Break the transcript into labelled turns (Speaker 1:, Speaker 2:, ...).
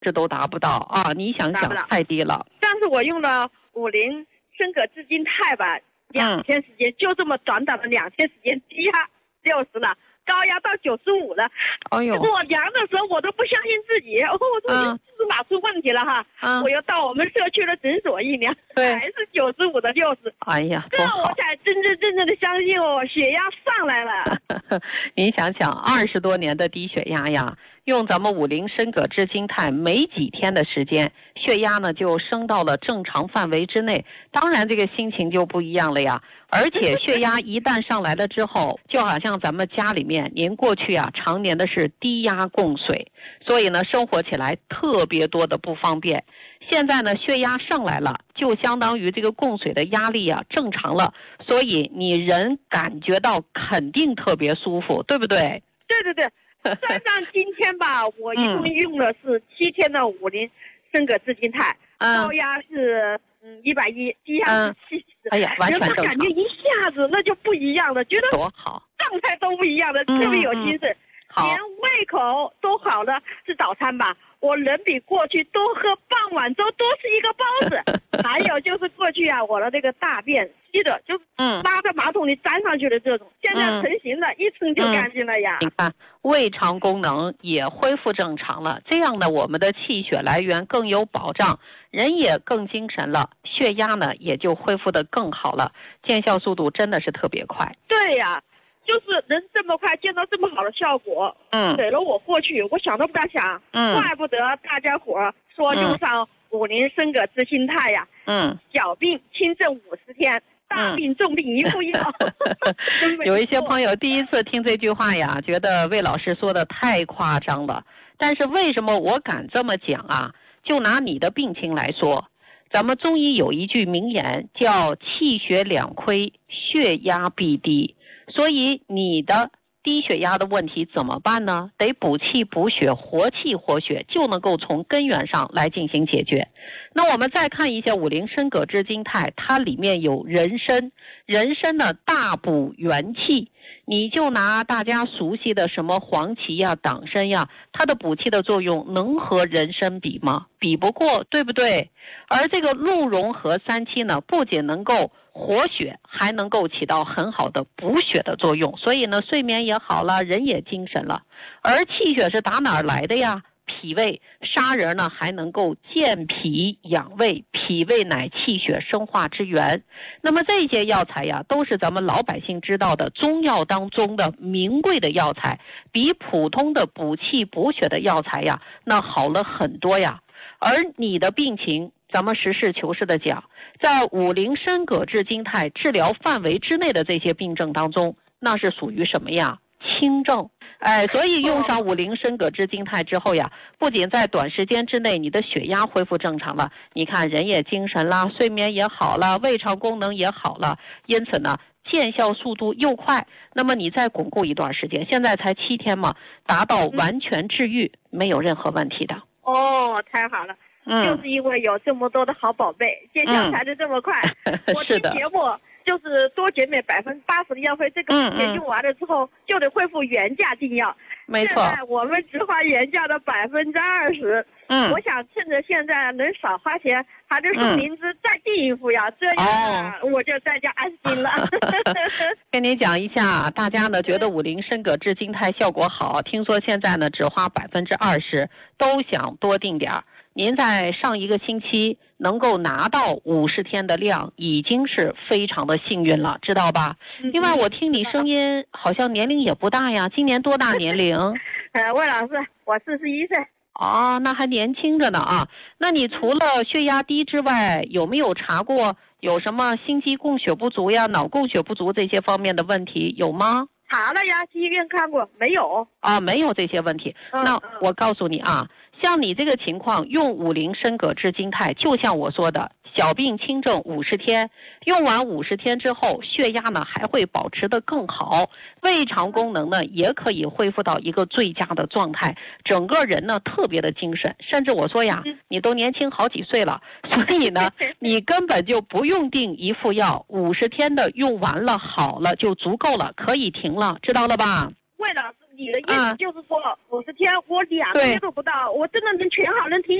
Speaker 1: 这都达不到啊！你想想，太低了。
Speaker 2: 但是我用了50升格至今肽吧，2天时间，就这么短短的2天时间，低压60了，高压到95了。
Speaker 1: 哎呦！
Speaker 2: 我量的时候我都不相信自己，我说是哪出问题了哈？我又到我们社区的诊所一量，还是95的60。
Speaker 1: 哎呀，
Speaker 2: 这我才真正的相信我血压上来了。
Speaker 1: 您想想，20多年的低血压呀，用咱们50升格至今肽，没几天的时间，血压呢就升到了正常范围之内。当然，这个心情就不一样了呀。而且血压一旦上来了之后，就好像咱们家里面，您过去啊常年的是低压供水，所以呢生活起来特别多的不方便。现在呢血压上来了，就相当于这个供水的压力啊正常了，所以你人感觉到肯定特别舒服，对不对？
Speaker 2: 对对对。算上今天吧，我一共用的是7天的50升格至今肽，高压是110，低压是70。
Speaker 1: 哎呀，完全正常。
Speaker 2: 感觉一下子那就不一样了，觉得
Speaker 1: 多好，
Speaker 2: 状态都不一样了，特别有精神，连胃口都好了。是早餐吧，我人比过去多喝半碗粥，多吃1个包子。还有就是过去啊，我的这个大便稀的就拉在马桶里粘上去的这种，现在成型了，一冲就干净了呀。
Speaker 1: 你看，胃肠功能也恢复正常了，这样呢，我们的气血来源更有保障，人也更精神了，血压呢也就恢复得更好了，见效速度真的是特别快。
Speaker 2: 对呀，就是能这么快见到这么好的效果，给了我过去，我想都不敢想，怪不得大家伙说用上50升格至今肽呀，小病轻症50天。大病重病一副药。
Speaker 1: 有一些朋友第一次听这句话呀，觉得魏老师说的太夸张了。但是为什么我敢这么讲啊？就拿你的病情来说，咱们中医有一句名言叫气血两亏，血压必低。所以你的低血压的问题怎么办呢？得补气补血，活气活血，就能够从根源上来进行解决。那我们再看一下50升格至今肽，它里面有人参，人参呢大补元气。你就拿大家熟悉的什么黄芪呀、党参呀，它的补气的作用能和人参比吗？比不过，对不对？而这个鹿茸和三七呢，不仅能够活血，还能够起到很好的补血的作用，所以呢睡眠也好了，人也精神了。而气血是打哪儿来的呀？脾胃，砂仁呢还能够健脾养胃，脾胃乃气血生化之源。那么这些药材呀，都是咱们老百姓知道的中药当中的名贵的药材，比普通的补气补血的药材呀，那好了很多呀。而你的病情，咱们实事求是的讲，在50升格至今肽治疗范围之内的这些病症当中，那是属于什么呀？轻症。所以用上50升格至今肽之后呀，不仅在短时间之内你的血压恢复正常了，你看人也精神了，睡眠也好了，胃肠功能也好了，因此呢见效速度又快。那么你再巩固一段时间，现在才7天嘛，达到完全治愈，没有任何问题的。
Speaker 2: 哦，太好了。就是因为有这么多的好宝贝，见效才能这么快。我听节目就是多减免80%的药费，这个钱用完了之后就得恢复原价订药。
Speaker 1: 没错，
Speaker 2: 现在我们只花原价的20%。我想趁着现在能少花钱，还能送灵芝再订一副药，这样我就在家安心了。
Speaker 1: 跟你讲一下，大家呢觉得50升格至今肽效果好，听说现在呢只花20%，都想多订点儿。您在上一个星期能够拿到50天的量，已经是非常的幸运了，知道吧？另外，我听你声音好像年龄也不大呀，今年多大年龄？
Speaker 2: 魏老师，我41岁。
Speaker 1: 哦，那还年轻着呢啊！那你除了血压低之外，有没有查过有什么心肌供血不足呀、脑供血不足这些方面的问题有吗？
Speaker 2: 查了呀，去医院看过，没有
Speaker 1: 啊，没有这些问题。那我告诉你啊，像你这个情况，用50升格至今肽，就像我说的，小病轻症50天，用完50天之后，血压呢还会保持得更好，胃肠功能呢也可以恢复到一个最佳的状态，整个人呢特别的精神，甚至我说呀，你都年轻好几岁了，所以呢，你根本就不用订一副药，50天的用完了好了就足够了，可以停了，知道了吧？
Speaker 2: 魏老师， 己的意思就是说50天，我2个月都不到，我真的能全好能停